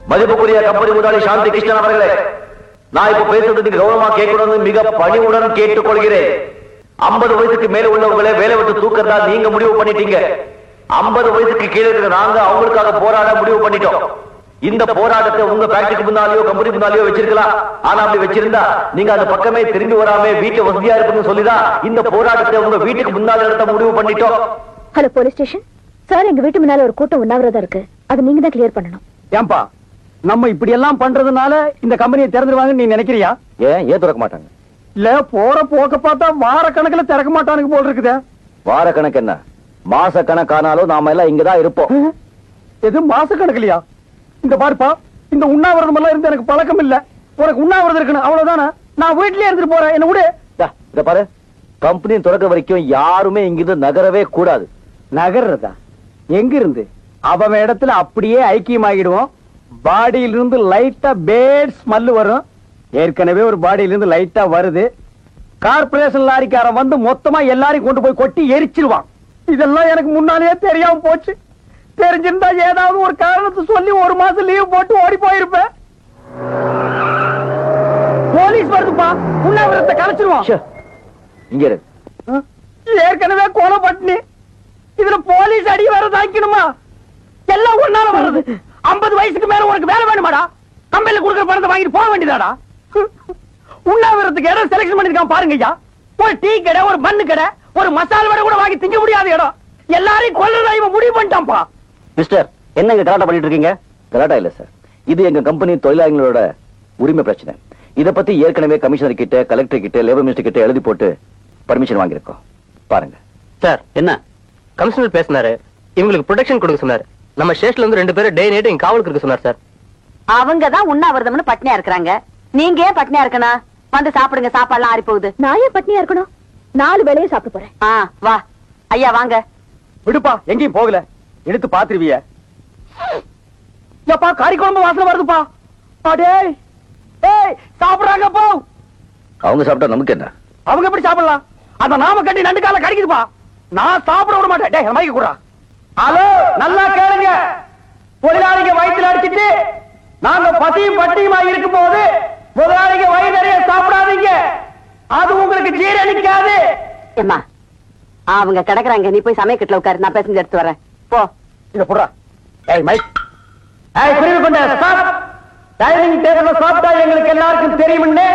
மதிப்புக்குரிய கம்பெனி முதலாளி சாந்தி கிருஷ்ணன் அவர்களே, நான் இப்ப பேசுறது நீங்க கௌரவமா கேட்கணும் மிக பணிவுடன் கேட்டுக்கொள்கிறேன். 50 வயசுக்கு மேல உள்ளவங்களை வேலை விட்டு தூக்கறதா நீங்க முடிவு பண்ணிட்டீங்க. 50 வயசுக்கு கீழே இருக்கிற நாங்க அவங்களுக்காக போராட முடிவு பண்ணிட்டோம். இந்த போராட்டத்தை உங்க ஃபேக்டரிக்கு முன்னாலேயோ கம்பெனி முன்னாலேயோ வச்சிருக்கலாம். ஆனா அப்படி வச்சிருந்தா நீங்க அந்த பக்கமே திரும்பி வராம வீட்டு வசதியா இருக்குன்னு சொல்லிதான் இந்த போராட்டத்தை உங்க வீட்டுக்கு முன்னால நடத்த முடிவு பண்ணிட்டோம். ஹலோ போலீஸ் ஸ்டேஷன் சார், எங்க வீட்டு முன்னால ஒரு கூட்டம் உண்ணாவிரதம் இருக்கு. அது நீங்க தான் கிளியர் பண்ணணும். ஏன்பா நம்ம இப்படி எல்லாம் பண்றதுனால இந்த கம்பெனியை திறந்துருவாங்கன்னு நீ நினைக்கிறியா? ஏன் திறக்க மாட்டாங்க? இல்ல போற போக்க பார்த்தா வார கணக்குல திறக்க மாட்டானுங்க போல் இருக்குதே. வார கணக்கு என்ன, மாச கணக்கானாலும் நாம எல்லாம் இங்கதான் இருப்போம். எது மாச கணக்குலையா? இந்த பாருப்பா, இந்த உண்ணாவிரதம் எல்லாம் இருந்து எனக்கு பழக்கம் இல்ல. உனக்கு உண்ணாவிரதம் இருக்கணும் அவ்வளவுதானே. நான் வீட்லயே இருந்துட்டு போறேன், என்ன விடு. இத பாரு, கம்பெனி திறக்க வரைக்கும் யாருமே இங்கிருந்து நகரவே கூடாது. நகர்றதா? எங்க இருந்து? அவன் இடத்துல அப்படியே ஐக்கியமாகிடுவோம். பாடியிலிருந்து லைட்டா பேட் ஸ்மெல் வரும். ஏற்கனவே ஒரு பாடியிலிருந்து லைட்டா வருது. கார்பரேஷன் லாரிக்காரன் வந்து மொத்தமா எல்லாரையும் கொண்டு போய் கொட்டி எரிச்சிருவான். இதெல்லாம் எனக்கு முன்னாலேயே தெரியாம போச்சு. தெரிஞ்சிருந்தா ஏதாவது ஒரு காரணத்தை சொல்லி ஒரு மாசம் லீவ் போட்டு ஓடி போயிருப்பேன். போலீஸ் வருதுப்பா, உண்ணாவிரதத்தை கலைச்சிருவான். இங்க இரு. ஏற்கனவே கொலை பட்டினி, இதுல போலீஸ் அடி வர தாக்கணுமா? எல்லாம் ஒன்னால வருது. 50 வயசுக்கு மேல உனக்கு வேலை வேணுமாடா? கம்பெனில கொடுக்குற பணத்தை வாங்கிட்டு போக வேண்டியதாடா. உண்ணாவிரதத்துக்கு இடம் செலக்ஷன் பண்ணிருக்கான் பாருங்க ஐயா. ஒரு டீ கடை, ஒரு மண்ணு கடை, ஒரு மசால் வடை கூட வாங்கி திங்க முடியாத இடம். எல்லாரையும் கொல்றதா இவன் முடிவு பண்ணிட்டான்ப்பா. மிஸ்டர், என்னங்க கலாட்டா பண்ணிட்டு இருக்கீங்க? கலாட்டா இல்ல சார், இது எங்க கம்பெனி தொழிலாளர்களோட உரிமை பிரச்சனை. இத பத்தி ஏற்கனவே கமிஷனர் கிட்ட, கலெக்டர் கிட்ட, லேபர் மினிஸ்டர் கிட்ட எழுதி போட்டு பர்மிஷன் வாங்கியிருக்கோம். பாருங்க சார். என்ன கமிஷனர் பேசினாரு, இவங்களுக்கு ப்ரொடெக்ஷன் கொடுக்க சொன்னாரு. நம்ம ஸ்டேஷன்ல இருந்து 2 பேரும் டே நைட் இங்க காவலுக்கு இருக்க சொன்னார் சார். அவங்க தான் உண்ணாவிரதம்னு பட்னியா இருக்கிறாங்க. நீங்க ஏன் பட்னியா இருக்கணும்? வந்து சாப்பிடுங்க, சாப்பாடுலாம் ஆறி போகுது. நான் ஏன் பட்னியா இருக்கணும்? 4 வேளையும் சாப்பிட போறேன். வா ஐயா வாங்க. விடுப்பா, எங்கேயும் போகல. எடுத்து பாத்துருவிய. எப்பா கறி குழம்பு வாசனை வருதுப்பா. டேய் டேய், சாப்பிடுறாங்க போ. அவங்க சாப்பிட்டா நமக்கு என்ன? அவங்க எப்படி சாப்பிடலாம்? அந்த நாம கட்டி 2 கால கடிக்குதுப்பா. நான் சாப்பிட விட மாட்டேன். டேய் மைக்க குடுறா. ஹலோ, நல்லா கேளுங்க. தொழிலாளிங்க வயிற்றுல அடிச்சிட்டு நாங்க பசியும் பட்டியுமா இருக்கும் போது முதலாளிங்க வயிறு நிறைய சாப்பிடாதீங்க. அது உங்களுக்கு ஜீரணிக்காது. ஏம்மா அவங்க கிடக்குறாங்க, நீ போய் சமயக்கட்டுல உட்காரு, நான் பேசஞ்சு எடுத்து வரேன். போ. இத புடுறா. ஏய் மைக், ஏய் குருவி கொண்ட ஸ்டாப். டைனிங் டேபிள்ல சாப்பிட்டா எங்களுக்கு எல்லாருக்கும் தெரியும்னு